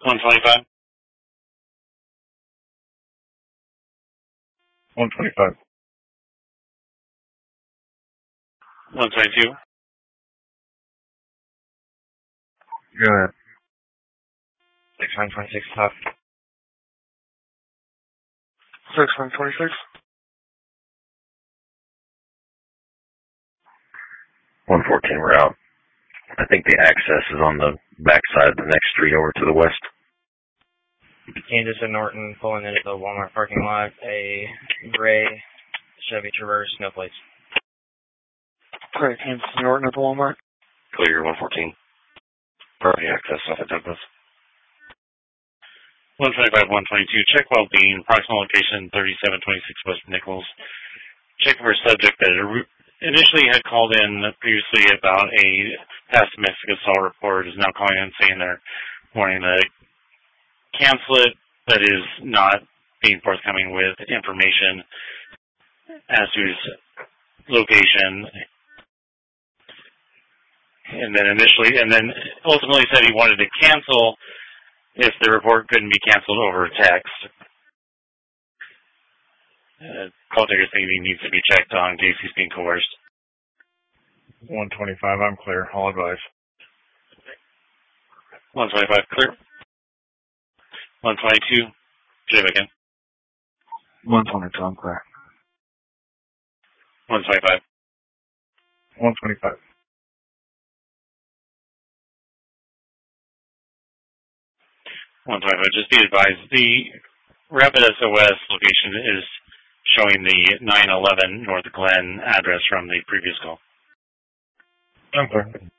125. 125. 122. Go ahead. 626 top. 626. 114, we're out. I think the access is on the backside of the next street over to the west. Kansas and Norton pulling into the Walmart parking lot. A gray Chevy Traverse, no plates. Great, Kansas and Norton at the Walmart. Clear 114. Priority access off of Douglas. 125, 122. Check well-being. Approximate location 3726 West Nichols. Check for a subject that initially had called in previously about a past domestic assault report, is now calling in saying they're wanting to cancel it, but is not being forthcoming with information as to his location. And then ultimately said he wanted to cancel if the report couldn't be canceled over text. Call taker thinking he needs to be checked on in case he's being coerced. 125, I'm clear. All advice. 125, clear. 122, Jay again. 122, I'm clear. 125. 125. 125, just be advised, the Rapid SOS location is showing the 911 North Glen address from the previous call. I'm clear.